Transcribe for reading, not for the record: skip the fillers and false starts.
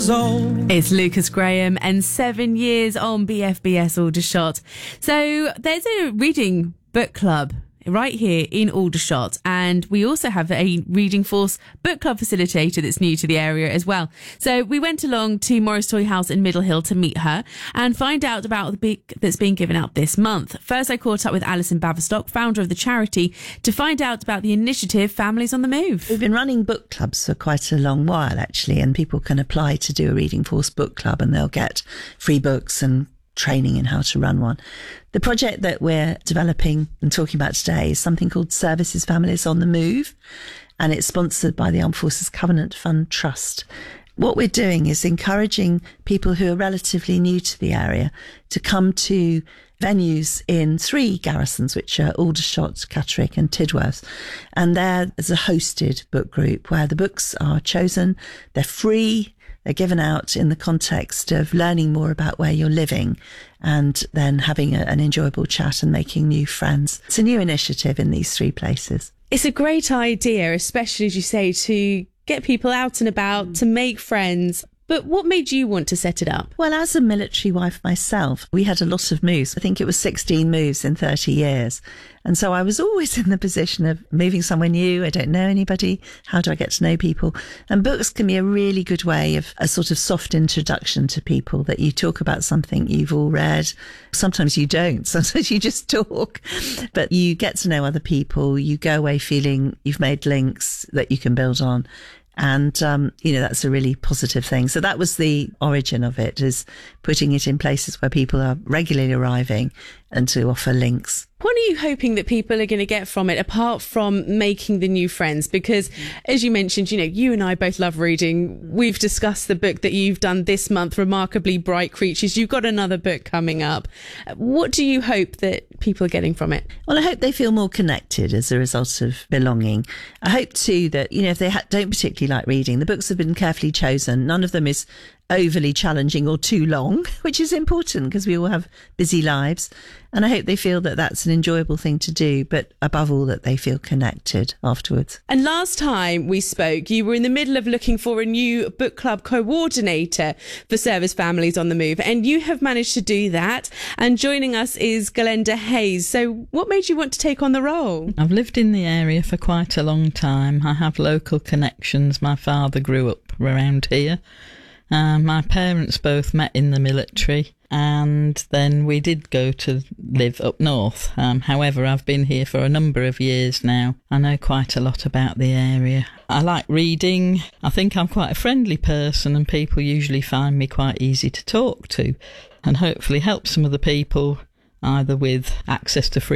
years old. It's Lucas Graham and 7 years on BFBS Aldershot. So there's a reading book club right here in Aldershot, and we also have a Reading Force book club facilitator that's new to the area as well. So we went along to Morris Toy House in Middle Hill to meet her and find out about the book that's being given out this month. First, I caught up with Alison Baverstock, founder of the charity, to find out about the initiative Families on the Move. We've been running book clubs for quite a long while, actually, and people can apply to do a Reading Force book club and they'll get free books and training in how to run one. The project that we're developing and talking about today is something called Services Families on the Move, and it's sponsored by the Armed Forces Covenant Fund Trust. What we're doing is encouraging people who are relatively new to the area to come to venues in 3 garrisons, which are Aldershot, Catterick and Tidworth. And there is a hosted book group where the books are chosen, they're free, they're given out in the context of learning more about where you're living and then having an enjoyable chat and making new friends. It's a new initiative in these 3 places. It's a great idea, especially, as you say, to get people out and about, to make friends. But what made you want to set it up? Well, as a military wife myself, we had a lot of moves. I think it was 16 moves in 30 years. And so I was always in the position of moving somewhere new. I don't know anybody. How do I get to know people? And books can be a really good way of a sort of soft introduction to people, that you talk about something you've all read. Sometimes you don't. Sometimes you just talk. But you get to know other people. You go away feeling you've made links that you can build on. And, that's a really positive thing. So that was the origin of it, is putting it in places where people are regularly arriving and to offer links. What are you hoping that people are going to get from it, apart from making the new friends? Because, as you mentioned, you and I both love reading. We've discussed the book that you've done this month, Remarkably Bright Creatures. You've got another book coming up. What do you hope that people are getting from it? Well, I hope they feel more connected as a result of belonging. I hope too that, if they don't particularly like reading, the books have been carefully chosen. None of them is overly challenging or too long, which is important because we all have busy lives. And I hope they feel that that's an enjoyable thing to do, but above all, that they feel connected afterwards. And last time we spoke, you were in the middle of looking for a new book club coordinator for Service Families on the Move, and you have managed to do that. And joining us is Galenda Hayes. So what made you want to take on the role? I've lived in the area for quite a long time. I have local connections. My father grew up around here. My parents both met in the military, and then we did go to live up north. However, I've been here for a number of years now. I know quite a lot about the area. I like reading. I think I'm quite a friendly person, and people usually find me quite easy to talk to, and hopefully help some of the people either with access to free